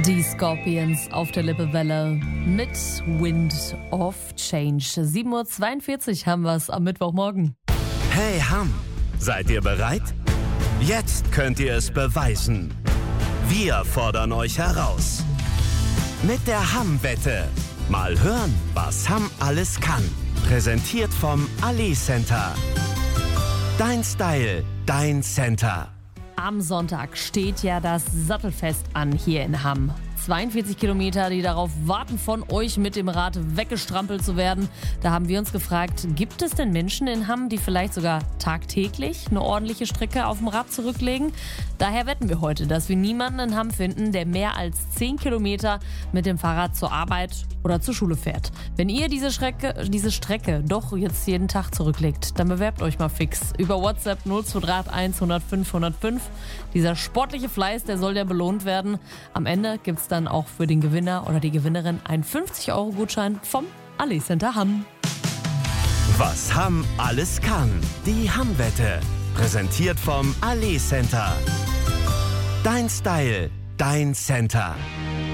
Die Scorpions auf der Lippewelle mit Wind of Change. 7.42 Uhr haben wir es am Mittwochmorgen. Hey Hamm, seid ihr bereit? Jetzt könnt ihr es beweisen. Wir fordern euch heraus. Mit der Hamm-Wette. Mal hören, was Hamm alles kann. Präsentiert vom Ali Center. Dein Style, dein Center. Am Sonntag steht ja das Sattelfest an hier in Hamm. 42 Kilometer, die darauf warten, von euch mit dem Rad weggestrampelt zu werden. Da haben wir uns gefragt, gibt es denn Menschen in Hamm, die vielleicht sogar tagtäglich eine ordentliche Strecke auf dem Rad zurücklegen? Daher wetten wir heute, dass wir niemanden in Hamm finden, der mehr als 10 Kilometer mit dem Fahrrad zur Arbeit oder zur Schule fährt. Wenn ihr diese Strecke doch jetzt jeden Tag zurücklegt, dann bewerbt euch mal fix über WhatsApp 0231 105 105. Dieser sportliche Fleiß, der soll ja belohnt werden. Am Ende gibt es dann auch für den Gewinner oder die Gewinnerin einen 50-Euro-Gutschein vom Ali Center Hamm. Was Hamm alles kann. Die Hamm-Wette. Präsentiert vom Ali Center. Dein Style, dein Center.